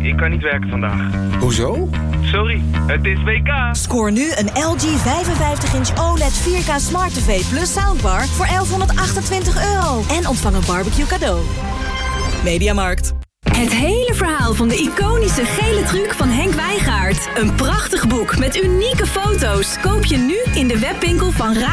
ik kan niet werken vandaag. Hoezo? Sorry, het is WK. Scoor nu een LG 55-inch OLED 4K Smart TV plus soundbar voor €1128. En ontvang een barbecue cadeau. Mediamarkt. Het hele verhaal van de iconische gele truc van Henk Wijngaard. Een prachtig boek met unieke foto's. Koop je nu in de webwinkel van